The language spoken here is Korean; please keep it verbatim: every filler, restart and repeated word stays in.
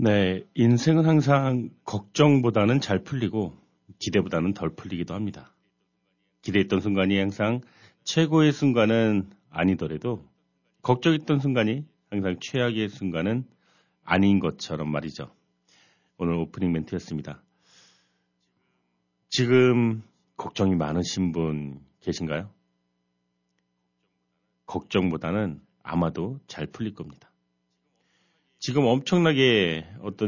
네, 인생은 항상 걱정보다는 잘 풀리고 기대보다는 덜 풀리기도 합니다. 기대했던 순간이 항상 최고의 순간은 아니더라도 걱정했던 순간이 항상 최악의 순간은 아닌 것처럼 말이죠. 오늘 오프닝 멘트였습니다. 지금 걱정이 많으신 분 계신가요? 걱정보다는 아마도 잘 풀릴 겁니다. 지금 엄청나게 어떤